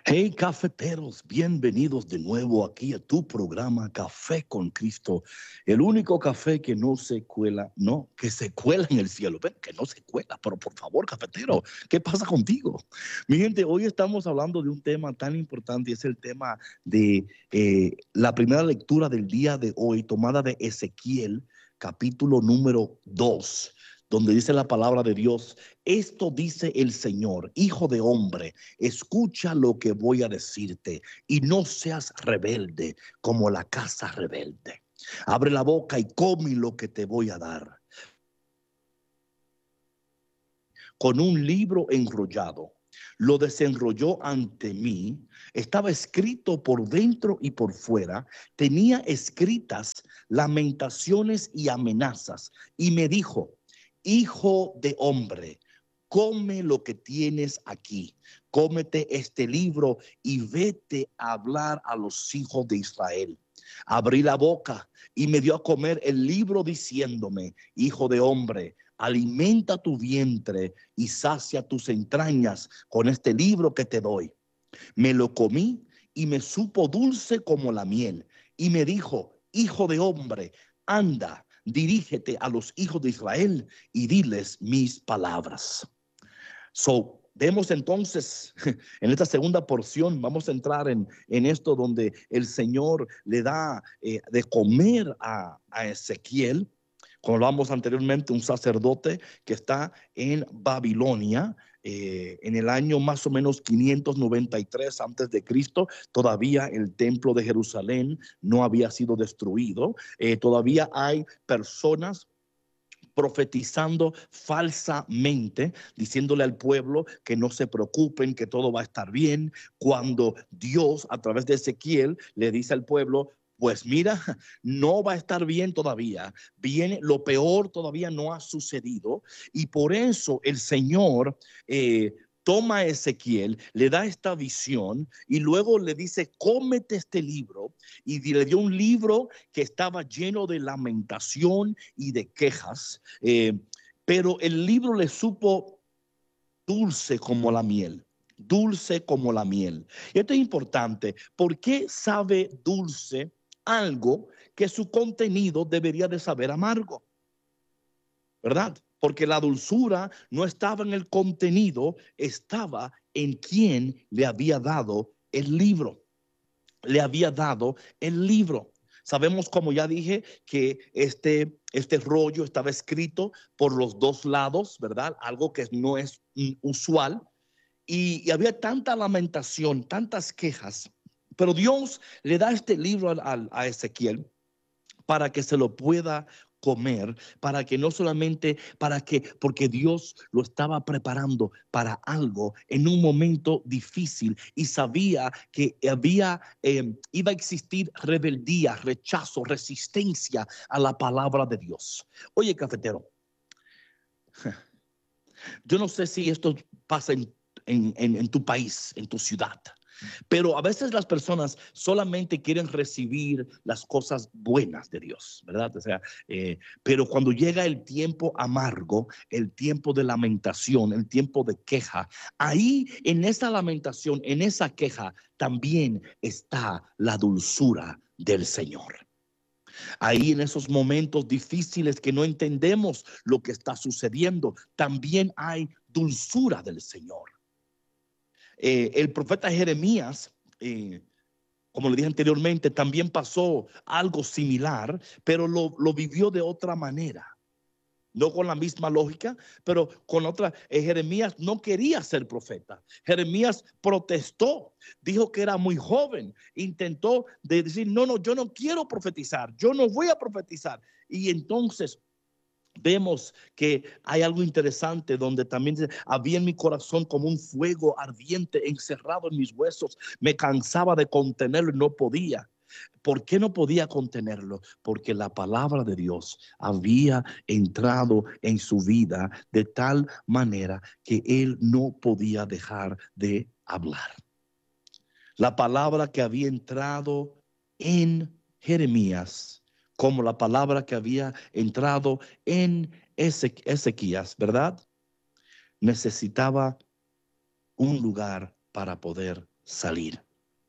Hey cafeteros, bienvenidos de nuevo aquí a tu programa Café con Cristo, el único café que no se cuela, no, que se cuela en el cielo, pero que no se cuela, pero por favor cafetero, ¿qué pasa contigo? Mi gente, hoy estamos hablando de un tema tan importante y es el tema de la primera lectura del día de hoy, tomada de Ezequiel, capítulo número 2, donde dice la palabra de Dios: esto dice el Señor, hijo de hombre, escucha lo que voy a decirte y no seas rebelde como la casa rebelde. Abre la boca y come lo que te voy a dar. Con un libro enrollado, lo desenrolló ante mí, estaba escrito por dentro y por fuera, tenía escritas lamentaciones y amenazas, y me dijo: hijo de hombre, come lo que tienes aquí, cómete este libro y vete a hablar a los hijos de Israel. Abrí la boca y me dio a comer el libro diciéndome: hijo de hombre, alimenta tu vientre y sacia tus entrañas con este libro que te doy. Me lo comí y me supo dulce como la miel. Y me dijo: hijo de hombre, anda, dirígete a los hijos de Israel y diles mis palabras. Vemos entonces en esta segunda porción, vamos a entrar en esto donde el Señor le da de comer a Ezequiel. Como hablamos anteriormente, un sacerdote que está en Babilonia en el año más o menos 593 antes de Cristo. Todavía el templo de Jerusalén no había sido destruido. Todavía hay personas profetizando falsamente, diciéndole al pueblo que no se preocupen, que todo va a estar bien, cuando Dios a través de Ezequiel le dice al pueblo: pues mira, no va a estar bien todavía, viene lo peor, todavía no ha sucedido. Y por eso el Señor toma a Ezequiel, le da esta visión y luego le dice: cómete este libro. Y le dio un libro que estaba lleno de lamentación y de quejas, pero el libro le supo dulce como la miel. Dulce como la miel. Y esto es importante. ¿Por qué sabe dulce algo que su contenido debería de saber amargo? ¿Verdad? Porque la dulzura no estaba en el contenido, estaba en quien le había dado el libro. Le había dado el libro. Sabemos, como ya dije, que este rollo estaba escrito por los dos lados, ¿verdad? Algo que no es usual. Y había tanta lamentación, tantas quejas. Pero Dios le da este libro a Ezequiel para que se lo pueda comer, para que no solamente, porque Dios lo estaba preparando para algo en un momento difícil y sabía que iba a existir rebeldía, rechazo, resistencia a la palabra de Dios. Oye, cafetero, yo no sé si esto pasa en tu país, en tu ciudad. Pero a veces las personas solamente quieren recibir las cosas buenas de Dios, ¿verdad? O sea, pero cuando llega el tiempo amargo, el tiempo de lamentación, el tiempo de queja, ahí en esa lamentación, en esa queja, también está la dulzura del Señor. Ahí en esos momentos difíciles que no entendemos lo que está sucediendo, también hay dulzura del Señor. El profeta Jeremías, como le dije anteriormente, también pasó algo similar, pero lo vivió de otra manera. No con la misma lógica, pero con otra. Jeremías no quería ser profeta. Jeremías protestó, dijo que era muy joven, intentó decir: no, yo no quiero profetizar, yo no voy a profetizar. Y entonces vemos que hay algo interesante donde también dice: había en mi corazón como un fuego ardiente encerrado en mis huesos, me cansaba de contenerlo y no podía. ¿Por qué no podía contenerlo? Porque la palabra de Dios había entrado en su vida de tal manera que él no podía dejar de hablar. La palabra que había entrado en Jeremías, como la palabra que había entrado en Ezequías, ¿verdad? Necesitaba un lugar para poder salir.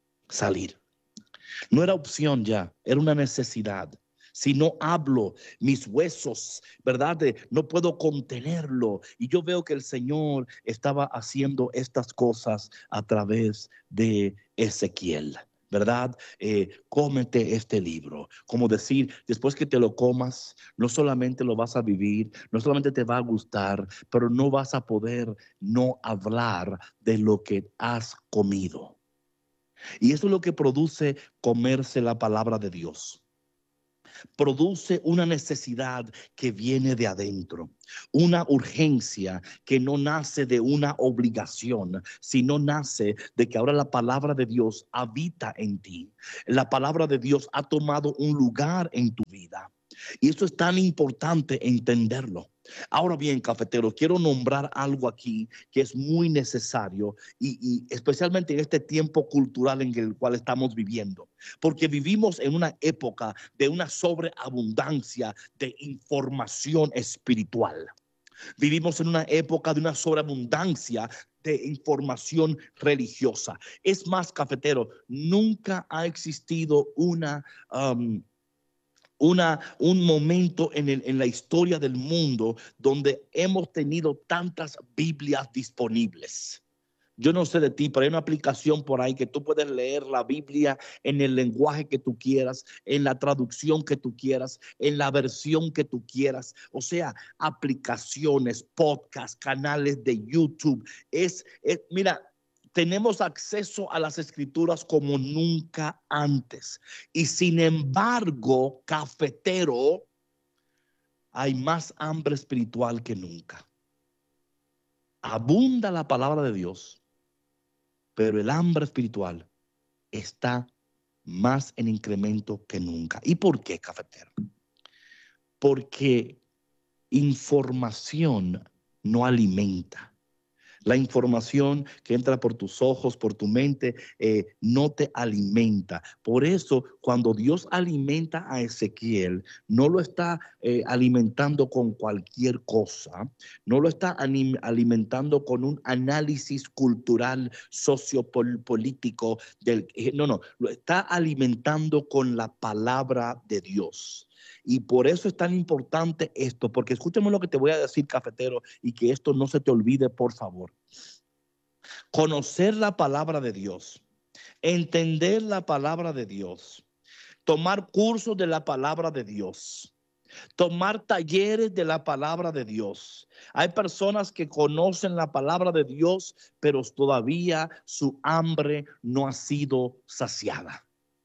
No era opción ya, era una necesidad. Si no hablo, mis huesos, ¿verdad? No puedo contenerlo. Y yo veo que el Señor estaba haciendo estas cosas a través de Ezequiel, ¿verdad? Cómete este libro. Como decir, después que te lo comas, no solamente lo vas a vivir, no solamente te va a gustar, pero no vas a poder no hablar de lo que has comido. Y eso es lo que produce comerse la palabra de Dios. Produce una necesidad que viene de adentro, una urgencia que no nace de una obligación, sino nace de que ahora la palabra de Dios habita en ti. La palabra de Dios ha tomado un lugar en tu vida. Y eso es tan importante entenderlo. Ahora bien, cafetero, quiero nombrar algo aquí que es muy necesario y especialmente en este tiempo cultural en el cual estamos viviendo, porque vivimos en una época de una sobreabundancia de información espiritual. Vivimos en una época de una sobreabundancia de información religiosa. Es más, cafetero, nunca ha existido um, un momento en la historia del mundo donde hemos tenido tantas Biblias disponibles. Yo no sé de ti, pero hay una aplicación por ahí que tú puedes leer la Biblia en el lenguaje que tú quieras, en la traducción que tú quieras, en la versión que tú quieras. O sea, aplicaciones, podcasts, canales de YouTube. Mira, tenemos acceso a las escrituras como nunca antes. Y sin embargo, cafetero, hay más hambre espiritual que nunca. Abunda la palabra de Dios, pero el hambre espiritual está más en incremento que nunca. ¿Y por qué, cafetero? Porque información no alimenta. La información que entra por tus ojos, por tu mente, no te alimenta. Por eso, cuando Dios alimenta a Ezequiel, no lo está alimentando con cualquier cosa, no lo está alimentando con un análisis cultural, sociopolítico. No, lo está alimentando con la palabra de Dios. Y por eso es tan importante esto, porque escúchame lo que te voy a decir, cafetero, y que esto no se te olvide, por favor. Conocer la palabra de Dios, entender la palabra de Dios, tomar cursos de la palabra de Dios, tomar talleres de la palabra de Dios. Hay personas que conocen la palabra de Dios, pero todavía su hambre no ha sido saciada.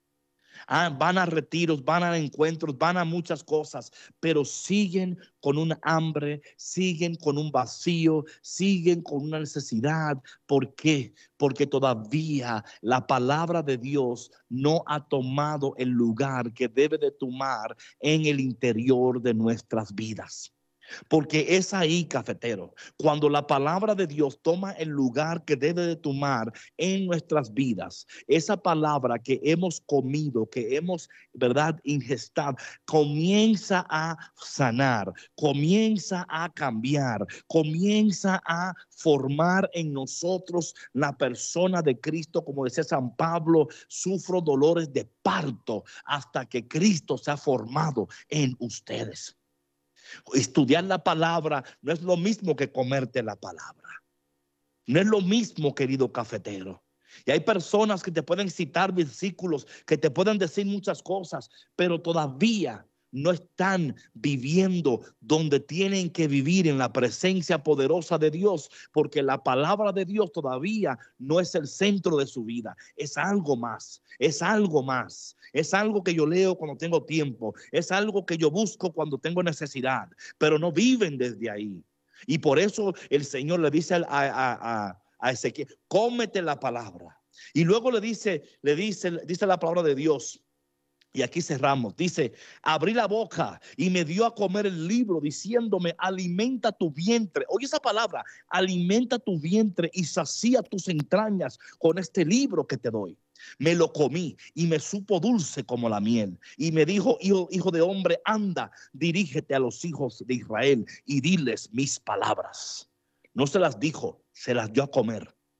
Van a retiros, van a encuentros, van a muchas cosas, pero siguen con un hambre, siguen con un vacío, siguen con una necesidad. ¿Por qué? Porque todavía la palabra de Dios no ha tomado el lugar que debe de tomar en el interior de nuestras vidas. Porque es ahí, cafetero, cuando la palabra de Dios toma el lugar que debe de tomar en nuestras vidas, esa palabra que hemos comido, que hemos, ¿verdad?, ingestado, comienza a sanar, comienza a cambiar, comienza a formar en nosotros la persona de Cristo. Como decía San Pablo, sufro dolores de parto hasta que Cristo se ha formado en ustedes. Estudiar la palabra no es lo mismo que comerte la palabra. No es lo mismo, querido cafetero. Y hay personas que te pueden citar versículos, que te pueden decir muchas cosas, pero todavía no están viviendo donde tienen que vivir, en la presencia poderosa de Dios, porque la palabra de Dios todavía no es el centro de su vida. Es algo más, es algo más. Es algo que yo leo cuando tengo tiempo, es algo que yo busco cuando tengo necesidad, pero no viven desde ahí. Y por eso el Señor le dice a Ezequiel, cómete la palabra. Y luego dice la palabra de Dios. Y aquí cerramos. Dice, abrí la boca y me dio a comer el libro diciéndome, alimenta tu vientre. Oye esa palabra, alimenta tu vientre y sacía tus entrañas con este libro que te doy. Me lo comí y me supo dulce como la miel. Y me dijo, hijo de hombre, anda, dirígete a los hijos de Israel y diles mis palabras. No se las dijo, se las dio a comer.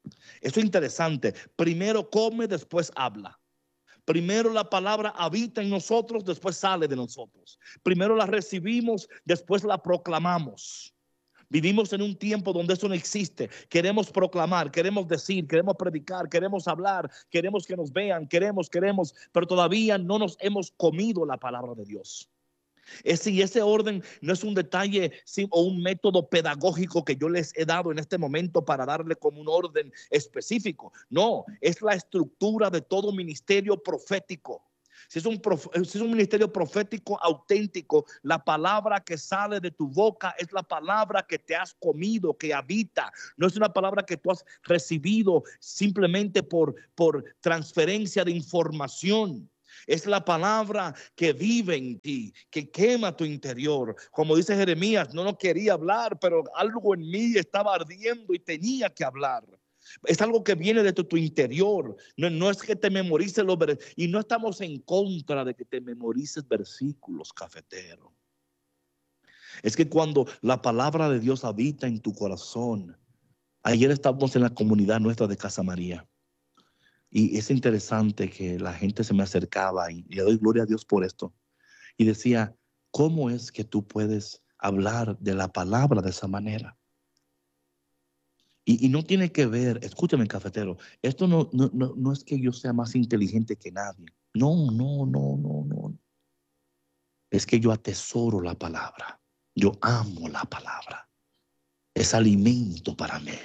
Eso es interesante. Primero come, después habla. Primero la palabra habita en nosotros, después sale de nosotros. Primero la recibimos, después la proclamamos. Vivimos en un tiempo donde eso no existe. Queremos proclamar, queremos decir, queremos predicar, queremos hablar, queremos que nos vean, queremos, pero todavía no nos hemos comido la palabra de Dios. Ese orden no es un detalle o un método pedagógico que yo les he dado en este momento para darle como un orden específico. No, es la estructura de todo ministerio profético. Si es un ministerio profético auténtico, la palabra que sale de tu boca es la palabra que te has comido, que habita. No es una palabra que tú has recibido simplemente por transferencia de información. Es la palabra que vive en ti, que quema tu interior. Como dice Jeremías, no quería hablar, pero algo en mí estaba ardiendo y tenía que hablar. Es algo que viene de tu interior. No es que te memorices los versículos. Y no estamos en contra de que te memorices versículos, cafetero. Es que cuando la palabra de Dios habita en tu corazón. Ayer estábamos en la comunidad nuestra de Casa María. Y es interesante que la gente se me acercaba y le doy gloria a Dios por esto. Y decía, ¿cómo es que tú puedes hablar de la palabra de esa manera? Y no tiene que ver, escúchame, cafetero, esto no es que yo sea más inteligente que nadie. No. Es que yo atesoro la palabra. Yo amo la palabra. Es alimento para mí.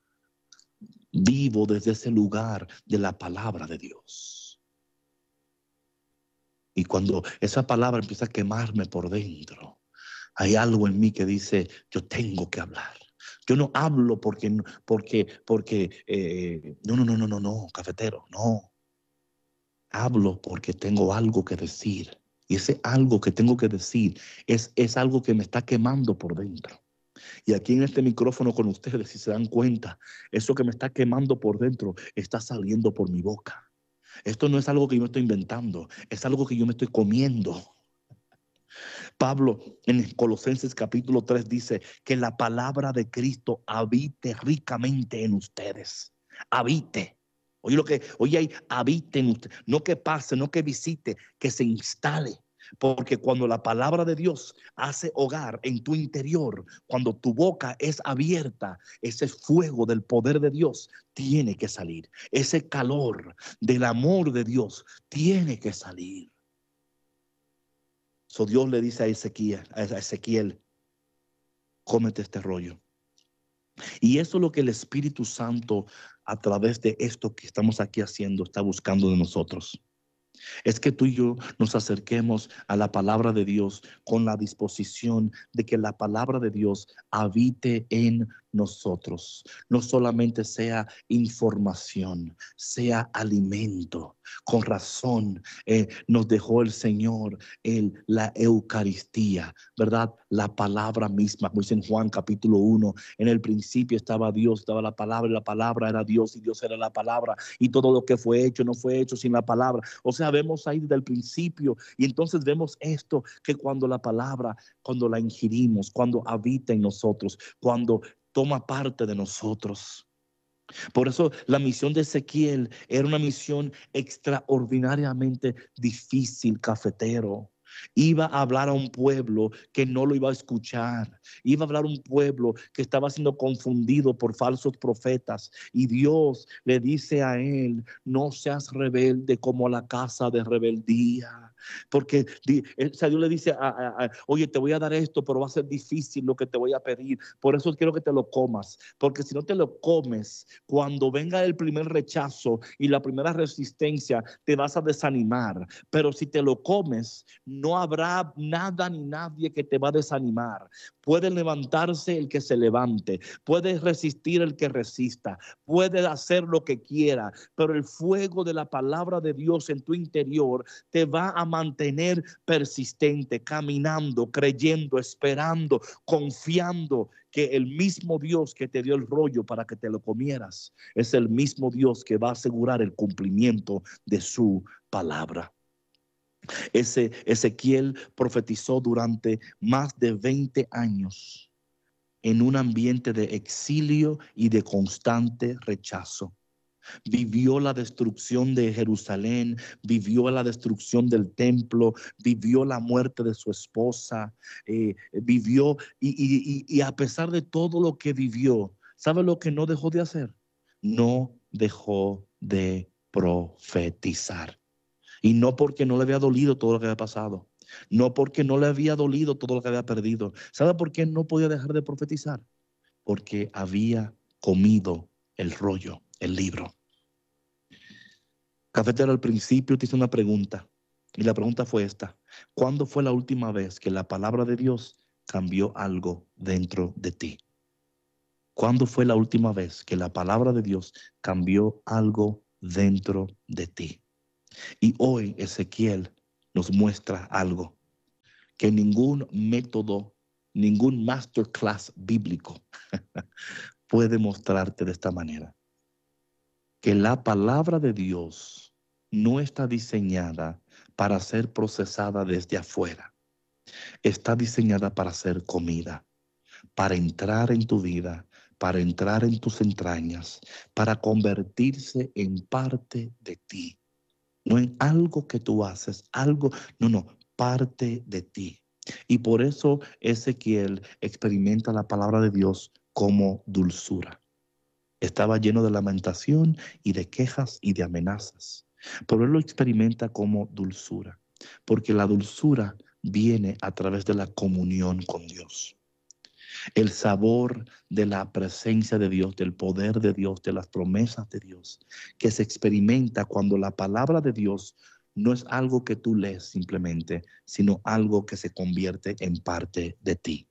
Vivo desde ese lugar de la palabra de Dios. Y cuando esa palabra empieza a quemarme por dentro, hay algo en mí que dice, yo tengo que hablar. Yo no hablo porque no, cafetero, no. Hablo porque tengo algo que decir. Y ese algo que tengo que decir es algo que me está quemando por dentro. Y aquí en este micrófono con ustedes, si se dan cuenta, eso que me está quemando por dentro está saliendo por mi boca. Esto no es algo que yo me estoy inventando, es algo que yo me estoy comiendo. Pablo en Colosenses capítulo 3 dice que la palabra de Cristo habite ricamente en ustedes. Habite. Oye, habite en usted. No que pase, no que visite, que se instale. Porque cuando la palabra de Dios hace hogar en tu interior, cuando tu boca es abierta, ese fuego del poder de Dios tiene que salir. Ese calor del amor de Dios tiene que salir. So Dios le dice a Ezequiel, cómete este rollo. Y eso es lo que el Espíritu Santo, a través de esto que estamos aquí haciendo, está buscando de nosotros. Es que tú y yo nos acerquemos a la palabra de Dios con la disposición de que la palabra de Dios habite en nosotros. No solamente sea información, sea alimento. Con razón nos dejó el Señor la Eucaristía, ¿verdad? La palabra misma, como dice en Juan capítulo 1, en el principio estaba Dios, estaba la palabra, y la palabra era Dios, y Dios era la palabra, y todo lo que fue hecho no fue hecho sin la palabra. O sea, vemos ahí desde el principio, y entonces vemos esto, que cuando la palabra, cuando la ingerimos, cuando habita en nosotros, cuando toma parte de nosotros. Por eso la misión de Ezequiel era una misión extraordinariamente difícil, cafetero. Iba a hablar a un pueblo que no lo iba a escuchar. Iba a hablar a un pueblo que estaba siendo confundido por falsos profetas. Y Dios le dice a él, no seas rebelde como la casa de rebeldía. Porque Dios le dice, oye, te voy a dar esto, pero va a ser difícil lo que te voy a pedir. Por eso quiero que te lo comas. Porque si no te lo comes, cuando venga el primer rechazo y la primera resistencia, te vas a desanimar. Pero si te lo comes, no habrá nada ni nadie que te va a desanimar. Puede levantarse el que se levante, puede resistir el que resista, puede hacer lo que quiera, pero el fuego de la palabra de Dios en tu interior te va a mantener persistente, caminando, creyendo, esperando, confiando que el mismo Dios que te dio el rollo para que te lo comieras es el mismo Dios que va a asegurar el cumplimiento de su palabra. Ezequiel profetizó durante más de 20 años en un ambiente de exilio y de constante rechazo. Vivió la destrucción de Jerusalén, vivió la destrucción del templo, vivió la muerte de su esposa, vivió y a pesar de todo lo que vivió, ¿sabe lo que no dejó de hacer? No dejó de profetizar. Y no porque no le había dolido todo lo que había pasado, no porque no le había dolido todo lo que había perdido. ¿Sabe por qué no podía dejar de profetizar? Porque había comido el rollo, el libro. Cafetero, al principio te hice una pregunta y la pregunta fue esta: ¿cuándo fue la última vez que la palabra de Dios cambió algo dentro de ti? ¿Cuándo fue la última vez que la palabra de Dios cambió algo dentro de ti? Y hoy Ezequiel nos muestra algo que ningún método, ningún masterclass bíblico puede mostrarte de esta manera. Que la palabra de Dios no está diseñada para ser procesada desde afuera. Está diseñada para ser comida, para entrar en tu vida, para entrar en tus entrañas, para convertirse en parte de ti. No en algo que tú haces, no, parte de ti. Y por eso Ezequiel experimenta la palabra de Dios como dulzura. Estaba lleno de lamentación y de quejas y de amenazas. Pero él lo experimenta como dulzura, porque la dulzura viene a través de la comunión con Dios. El sabor de la presencia de Dios, del poder de Dios, de las promesas de Dios, que se experimenta cuando la palabra de Dios no es algo que tú lees simplemente, sino algo que se convierte en parte de ti.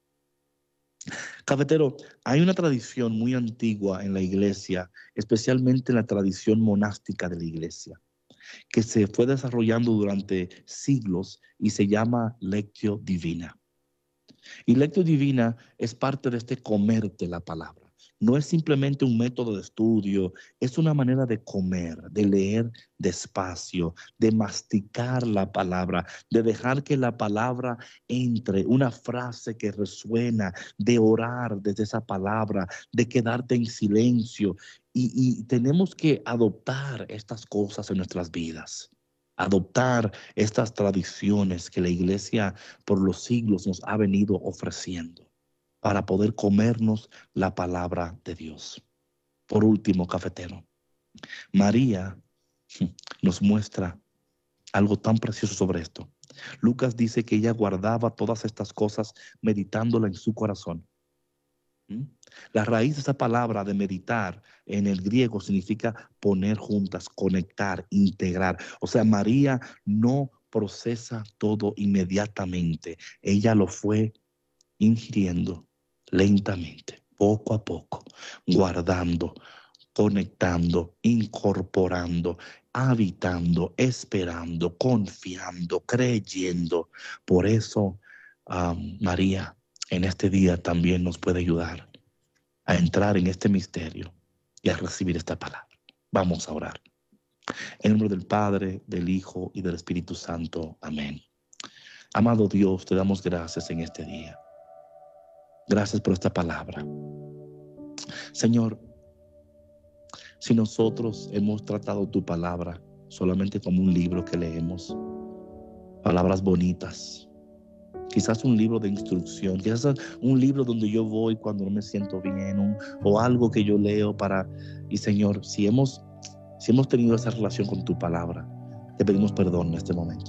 Cafetero, hay una tradición muy antigua en la iglesia, especialmente en la tradición monástica de la iglesia, que se fue desarrollando durante siglos y se llama Lectio Divina. Y Lectio Divina es parte de este comerte la palabra. No es simplemente un método de estudio, es una manera de comer, de leer despacio, de masticar la palabra, de dejar que la palabra entre, una frase que resuena, de orar desde esa palabra, de quedarte en silencio. Y tenemos que adoptar estas cosas en nuestras vidas. Adoptar estas tradiciones que la iglesia por los siglos nos ha venido ofreciendo para poder comernos la palabra de Dios. Por último, cafetero, María nos muestra algo tan precioso sobre esto. Lucas dice que ella guardaba todas estas cosas meditándola en su corazón. La raíz de esa palabra de meditar en el griego significa poner juntas, conectar, integrar. O sea, María no procesa todo inmediatamente. Ella lo fue ingiriendo lentamente, poco a poco, guardando, conectando, incorporando, habitando, esperando, confiando, creyendo. Por eso, María en este día también nos puede ayudar a entrar en este misterio y a recibir esta palabra. Vamos a orar. En el nombre del Padre, del Hijo y del Espíritu Santo. Amén. Amado Dios, te damos gracias en este día. Gracias por esta palabra. Señor, si nosotros hemos tratado tu palabra solamente como un libro que leemos, palabras bonitas, quizás un libro de instrucción, quizás un libro donde yo voy cuando no me siento bien, o algo que yo leo para... Y Señor, si hemos tenido esa relación con tu palabra, te pedimos perdón en este momento.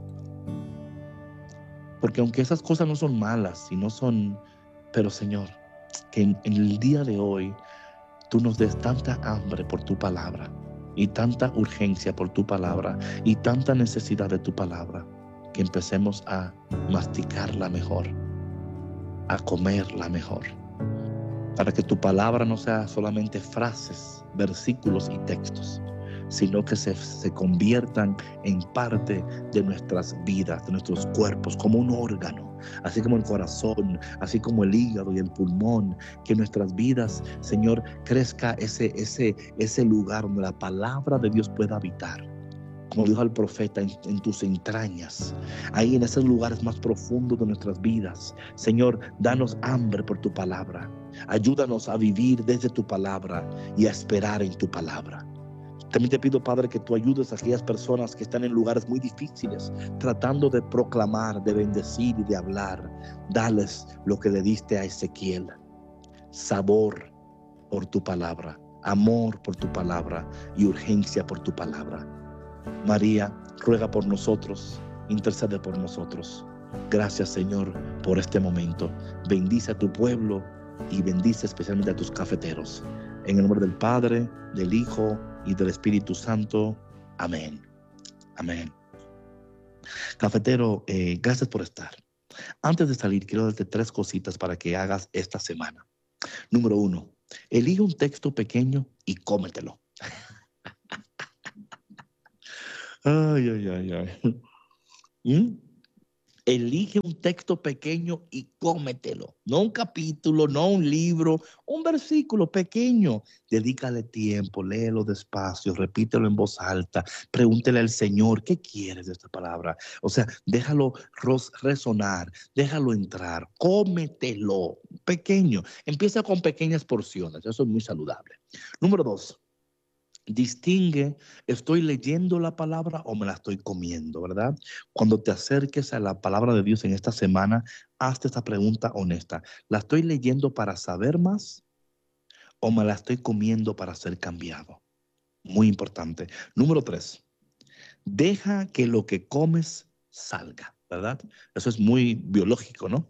Porque aunque esas cosas no son malas y no son... Pero Señor, que en el día de hoy tú nos des tanta hambre por tu palabra y tanta urgencia por tu palabra y tanta necesidad de tu palabra, que empecemos a masticarla mejor, a comerla mejor, para que tu palabra no sea solamente frases, versículos y textos, sino que se conviertan en parte de nuestras vidas, de nuestros cuerpos, como un órgano, así como el corazón, así como el hígado y el pulmón, que en nuestras vidas, Señor, crezca ese lugar donde la palabra de Dios pueda habitar como dijo el profeta, en tus entrañas, ahí en esos lugares más profundos de nuestras vidas. Señor, danos hambre por tu palabra. Ayúdanos a vivir desde tu palabra y a esperar en tu palabra. También te pido, Padre, que tú ayudes a aquellas personas que están en lugares muy difíciles, tratando de proclamar, de bendecir y de hablar. Dales lo que le diste a Ezequiel: sabor por tu palabra, amor por tu palabra y urgencia por tu palabra. María, ruega por nosotros, intercede por nosotros. Gracias, Señor, por este momento. Bendice a tu pueblo y bendice especialmente a tus cafeteros. En el nombre del Padre, del Hijo y del Espíritu Santo. Amén. Amén. Cafetero, gracias por estar. Antes de salir, quiero darte 3 cositas para que hagas esta semana. Número 1, elige un texto pequeño y cómetelo. Ay, ay, ay, ay. Elige un texto pequeño y cómetelo. No un capítulo, no un libro, un versículo pequeño. Dedícale tiempo, léelo despacio, repítelo en voz alta. Pregúntele al Señor, ¿qué quieres de esta palabra? O sea, déjalo resonar, déjalo entrar, cómetelo pequeño. Empieza con pequeñas porciones, eso es muy saludable. Número 2. Distingue, ¿estoy leyendo la palabra o me la estoy comiendo, verdad? Cuando te acerques a la palabra de Dios en esta semana, hazte esta pregunta honesta. ¿La estoy leyendo para saber más o me la estoy comiendo para ser cambiado? Muy importante. Número 3, deja que lo que comes salga, ¿verdad? Eso es muy biológico, ¿no?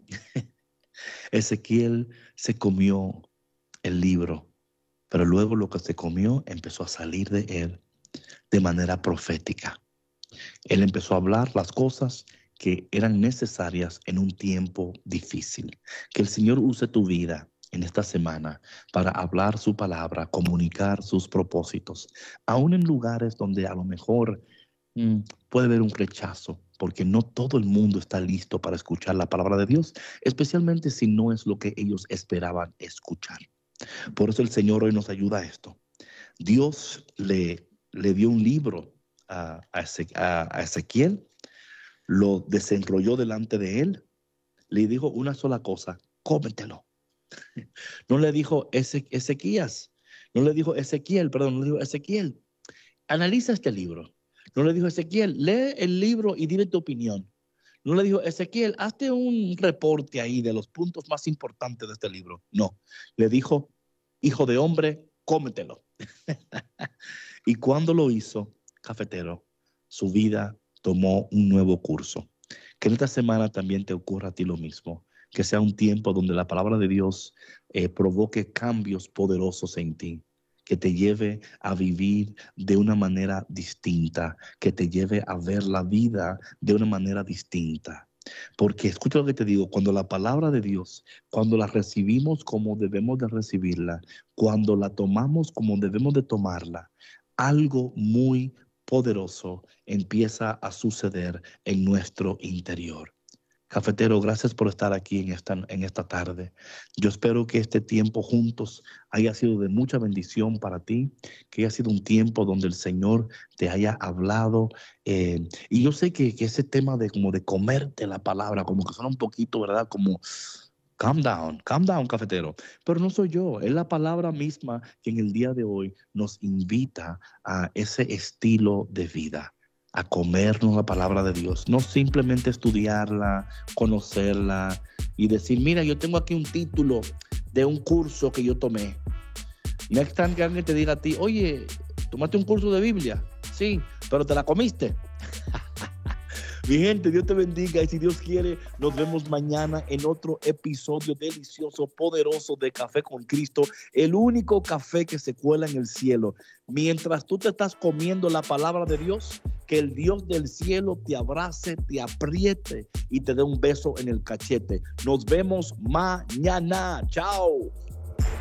Ezequiel se comió el libro, pero luego lo que se comió empezó a salir de él de manera profética. Él empezó a hablar las cosas que eran necesarias en un tiempo difícil. Que el Señor use tu vida en esta semana para hablar su palabra, comunicar sus propósitos, aún en lugares donde a lo mejor puede haber un rechazo, porque no todo el mundo está listo para escuchar la palabra de Dios, especialmente si no es lo que ellos esperaban escuchar. Por eso el Señor hoy nos ayuda a esto. Dios le dio un libro a Ezequiel, lo desenrolló delante de él, le dijo una sola cosa: cómetelo. No le dijo Ezequías, no le dijo Ezequiel, perdón, no le dijo Ezequiel, analiza este libro. No le dijo Ezequiel, lee el libro y dime tu opinión. No le dijo Ezequiel, hazte un reporte ahí de los puntos más importantes de este libro. No, le dijo, hijo de hombre, cómetelo. Y cuando lo hizo, cafetero, su vida tomó un nuevo curso. Que en esta semana también te ocurra a ti lo mismo. Que sea un tiempo donde la palabra de Dios provoque cambios poderosos en ti. Que te lleve a vivir de una manera distinta, que te lleve a ver la vida de una manera distinta. Porque escucha lo que te digo, cuando la palabra de Dios, cuando la recibimos como debemos de recibirla, cuando la tomamos como debemos de tomarla, algo muy poderoso empieza a suceder en nuestro interior. Cafetero, gracias por estar aquí en esta tarde. Yo espero que este tiempo juntos haya sido de mucha bendición para ti, que haya sido un tiempo donde el Señor te haya hablado. Y yo sé que ese tema de como de comerte la palabra, como que suena un poquito, ¿verdad? Como calm down, cafetero. Pero no soy yo, es la palabra misma que en el día de hoy nos invita a ese estilo de vida, a comernos la palabra de Dios, no simplemente estudiarla, conocerla y decir, mira, yo tengo aquí un título de un curso que yo tomé. Next time que alguien te diga a ti, oye, ¿tomaste un curso de Biblia? Sí, pero te la comiste. Mi gente, Dios te bendiga y si Dios quiere, nos vemos mañana en otro episodio delicioso, poderoso de Café con Cristo, el único café que se cuela en el cielo. Mientras tú te estás comiendo la palabra de Dios, que el Dios del cielo te abrace, te apriete y te dé un beso en el cachete. Nos vemos mañana. Chao.